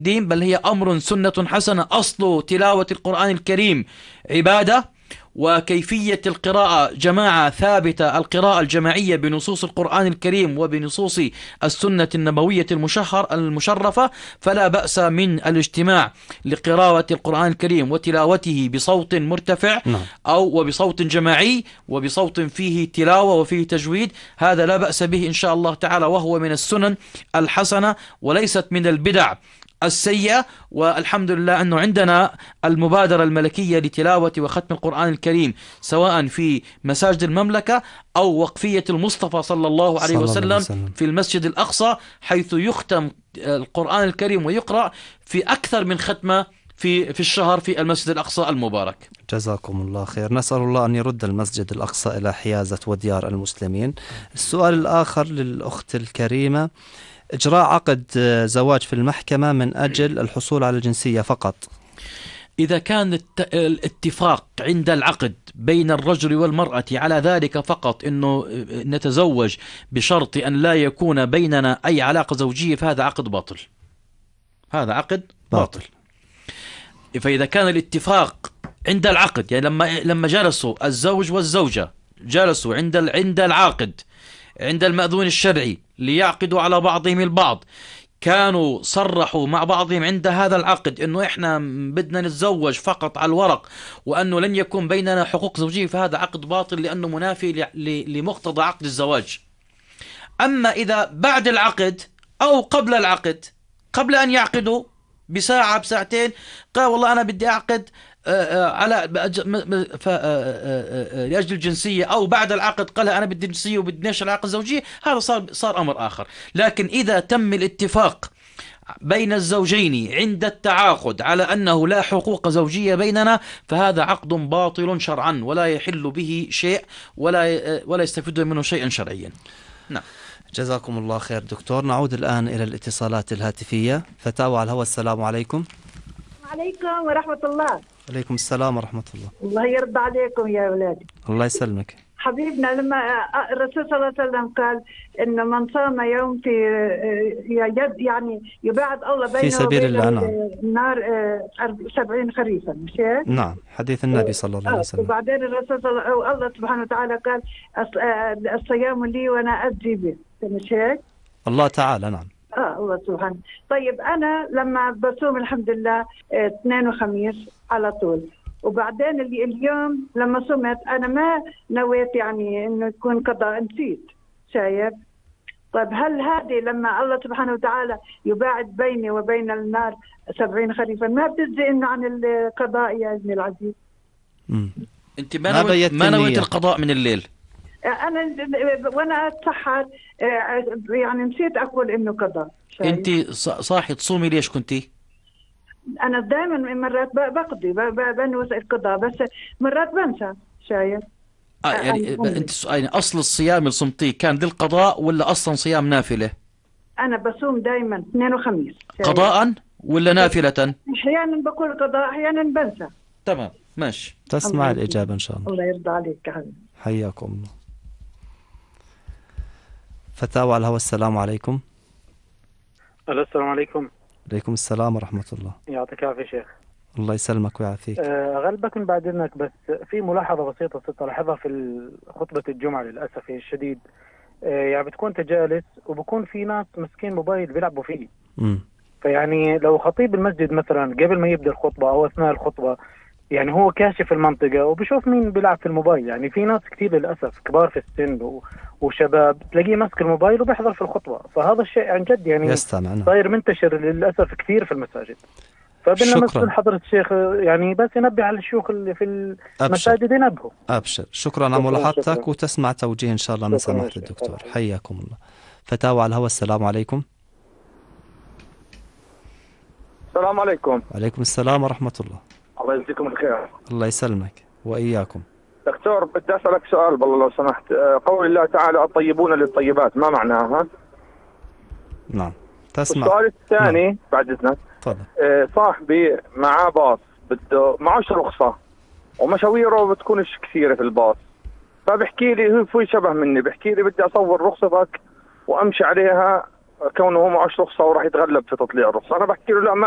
دين، بل هي أمر سنة حسنة. أصل تلاوة القرآن الكريم عبادة، وكيفية القراءة جماعة ثابتة، القراءة الجماعية بنصوص القرآن الكريم وبنصوص السنة النبوية المشرفة. فلا بأس من الاجتماع لقراءة القرآن الكريم وتلاوته بصوت مرتفع، نعم. أو وبصوت جماعي وبصوت فيه تلاوة وفيه تجويد. هذا لا بأس به إن شاء الله تعالى، وهو من السنن الحسنة وليست من البدع السيئة. والحمد لله أنه عندنا المبادرة الملكية لتلاوة وختم القرآن الكريم، سواء في مساجد المملكة أو وقفية المصطفى صلى الله عليه صلى الله عليه وسلم وسلم. في المسجد الأقصى، حيث يختم القرآن الكريم ويقرأ في أكثر من ختمة في الشهر في المسجد الأقصى المبارك. جزاكم الله خير. نسأل الله أن يرد المسجد الأقصى إلى حيازة وديار المسلمين. السؤال الآخر للأخت الكريمة: إجراء عقد زواج في المحكمة من أجل الحصول على الجنسية فقط. إذا كان الاتفاق عند العقد بين الرجل والمرأة على ذلك فقط، أنه نتزوج بشرط أن لا يكون بيننا أي علاقة زوجية، فهذا عقد باطل. هذا عقد باطل. فإذا كان الاتفاق عند العقد، يعني لما جلسوا الزوج والزوجة، جلسوا عند العاقد، عند المأذون الشرعي ليعقدوا على بعضهم البعض، كانوا صرحوا مع بعضهم عند هذا العقد انه احنا بدنا نتزوج فقط على الورق، وانه لن يكون بيننا حقوق زوجية، فهذا عقد باطل لانه منافي لمقتضى عقد الزواج. اما اذا بعد العقد او قبل العقد، قبل ان يعقدوا بساعة بساعتين، قال والله انا بدي اعقد على لأجل الجنسية، أو بعد العقد قال أنا بدي الجنسية وبدي نشر العلاقة الزوجية، هذا صار أمر آخر. لكن إذا تم الاتفاق بين الزوجين عند التعاقد على أنه لا حقوق زوجية بيننا، فهذا عقد باطل شرعا، ولا يحل به شيء ولا يستفيد منه شيئا شرعيا. نعم. جزاكم الله خير دكتور. نعود الآن إلى الاتصالات الهاتفية. فتاوى على الهواء، السلام عليكم. وعليكم ورحمة الله. عليكم السلام ورحمة الله. الله يرضى عليكم يا أولادي. الله يسلمك حبيبنا، لما الرسول صلى الله عليه وسلم قال إنه من صام يوم في يعني يباعد الله بينه في سبيل الله. نعم. النار 70 خريفا، مش هيك؟ نعم، حديث النبي صلى الله عليه وسلم. وبعدين الرسول الله سبحانه وتعالى قال الصيام لي وأنا أجزي به، مش هيك؟ الله تعالى. نعم. الله سبحانه. طيب أنا لما بصوم الحمد لله اثنين وخميس على طول، وبعدين اليوم لما صمت أنا ما نويت يعني إنه يكون قضاء، نسيت، شايف؟ طيب هل هذه لما الله سبحانه وتعالى يباعد بيني وبين النار 70 خريفا ما بتجزي إنه عن القضاء يا ابني العزيز؟ أنت ما نويت القضاء من الليل؟ أنا وأنا أتسحر يعني نسيت أقول إنه قضاء. أنت صاحي تصومي ليش كنتي؟ أنا دائما مرات بقضي بنوي القضاء، بس مرات بنسى، شايف؟ يعني أنت يعني أصل الصيام اللي صمتيه كان للقضاء ولا أصلا صيام نافلة؟ أنا بصوم دائما اثنين وخميس. قضاء ولا نافلة؟ أحيانا بقول قضاء، أحيانا بنسى. تمام، ماشي. تسمع الإجابة إن شاء الله. الله يرضى عليك يا حبيبي. حياكم الله. فتاوى على الهواء، السلام عليكم. السلام عليكم. عليكم السلام ورحمة الله. يعطيك العافية شيخ. الله يسلمك ويعافيك. غلبك من بعد إذنك، بس في ملاحظة بسيطة صرت ألاحظها في خطبة الجمعة للأسف الشديد. يعني بتكون تجالس وبكون في ناس مسكين موبايل بيلعبوا فيه. فيعني لو خطيب المسجد مثلا قبل ما يبدأ الخطبة أو أثناء الخطبة، يعني هو كاشف المنطقة وبشوف مين بيلعب في الموبايل. يعني في ناس كتير للأسف كبار في السن وشباب تلاقيه ماسك الموبايل وبيحضر في الخطبة، فهذا الشيء عن جد يعني صاير منتشر للأسف كثير في المساجد. فبدنا مثل حضرة الشيخ يعني بس ينبه على الشيوخ اللي في المساجد ينبهوا. أبشر. شكرا على ملاحظتك، وتسمع توجيه إن شاء الله من سماحة الدكتور. حياكم الله. فتاوى على الهواء، السلام عليكم. السلام عليكم. وعليكم السلام ورحمة الله. الله يجزيكم الخير. الله يسلمك وإياكم. دكتور بدي أسألك سؤال بالله لو سمحت. قول الله تعالى الطيبون للطيبات ما معناها؟ نعم تسمع. السؤال الثاني. نعم. بعد إذنك. تفضل. صاحبي معاه باص بده معوش رخصة ومشاويره بتكونش كثيرة في الباص، فبحكي لي هو في شبه مني، بحكي لي بدي أصور رخصتك وأمشي عليها كونه هو معوش رخصة وراح يتغلب في تطليع الرخصة. أنا بحكي له لا، ما